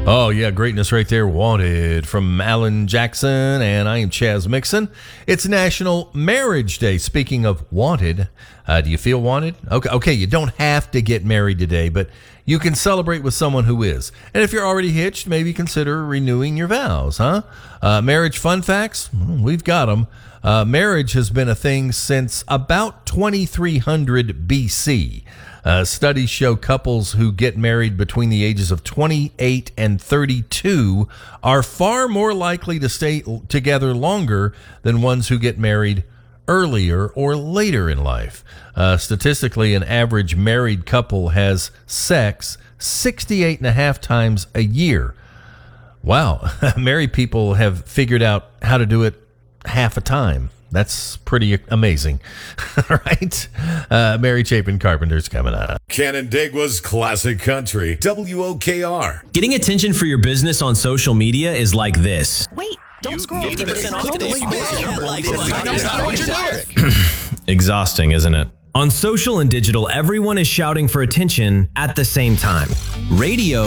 Oh, yeah, greatness right there. Wanted from Alan Jackson, and I am Chaz Mixon. It's National Marriage Day. Speaking of wanted, do you feel wanted? Okay, you don't have to get married today, but you can celebrate with someone who is. And if you're already hitched, maybe consider renewing your vows, huh? Marriage fun facts? We've got them. Marriage has been a thing since about 2300 BC. Studies show couples who get married between the ages of 28 and 32 are far more likely to stay together longer than ones who get married earlier or later in life. Statistically, an average married couple has sex 68 and a half times a year. Wow, married people have figured out how to do it half a time. That's pretty amazing. All right. Mary Chapin Carpenter's coming up. Canandaigua's classic country, WOKR. Getting attention for your business on social media is like this. Wait, don't scroll. Exhausting, isn't it? On social and digital, everyone is shouting for attention at the same time. Radio